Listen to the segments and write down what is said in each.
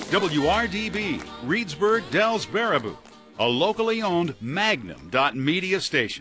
WRDB, Reedsburg, Dells, Baraboo, a locally owned Magnum.media station.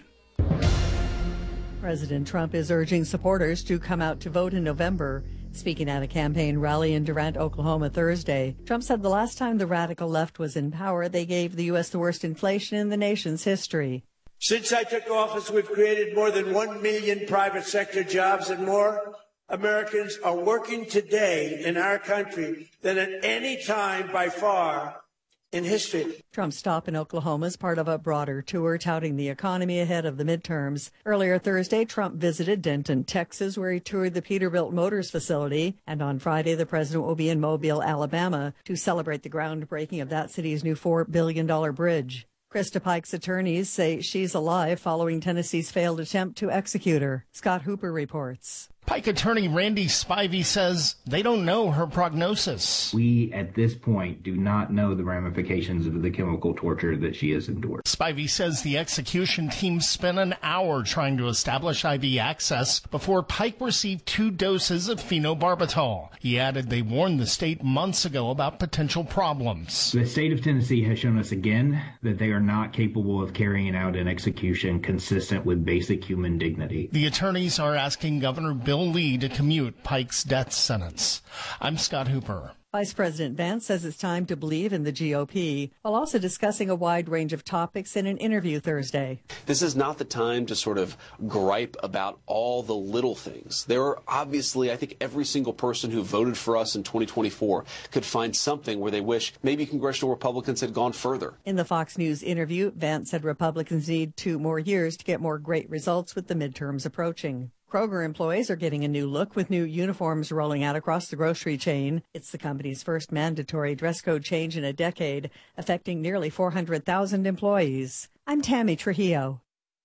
President Trump is urging supporters to come out to vote in November. Speaking at a campaign rally in Durant, Oklahoma Thursday, Trump said the last time the radical left was in power, they gave the U.S. the worst inflation in the nation's history. Since I took office, we've created more than 1 million private sector jobs, and more Americans are working today in our country than at any time by far in history. Trump's stop in Oklahoma is part of a broader tour touting the economy ahead of the midterms. Earlier Thursday, Trump visited Denton, Texas, where he toured the Peterbilt Motors facility. And on Friday, the president will be in Mobile, Alabama, to celebrate the groundbreaking of that city's new $4 billion bridge. Krista Pike's attorneys say she's alive following Tennessee's failed attempt to execute her. Scott Hooper reports. Pike attorney Randy Spivey says they don't know her prognosis. We, at this point, do not know the ramifications of the chemical torture that she has endured. Spivey says the execution team spent an hour trying to establish IV access before Pike received 2 doses of phenobarbital. He added they warned the state months ago about potential problems. The state of Tennessee has shown us again that they are not capable of carrying out an execution consistent with basic human dignity. The attorneys are asking Governor Bill Lee to commute Pike's death sentence. I'm Scott Hooper. Vice President Vance says it's time to believe in the GOP, while also discussing a wide range of topics in an interview Thursday. This is not the time to sort of gripe about all the little things. There are obviously, I think every single person who voted for us in 2024 could find something where they wish maybe congressional Republicans had gone further. In the Fox News interview, Vance said Republicans need 2 more years to get more great results with the midterms approaching. Kroger employees are getting a new look with new uniforms rolling out across the grocery chain. It's the company's first mandatory dress code change in a decade, affecting nearly 400,000 employees. I'm Tammy Trujillo.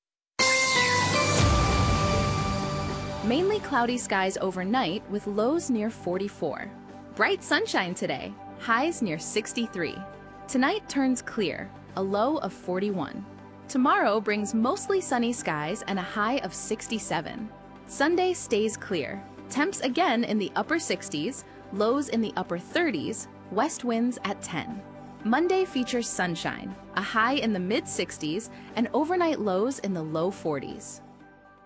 Mainly cloudy skies overnight with lows near 44. Bright sunshine today, highs near 63. Tonight turns clear, a low of 41. Tomorrow brings mostly sunny skies and a high of 67. Sunday stays clear. Temps again in the upper 60s, lows in the upper 30s, west winds at 10. Monday features sunshine, a high in the mid 60s, and overnight lows in the low 40s.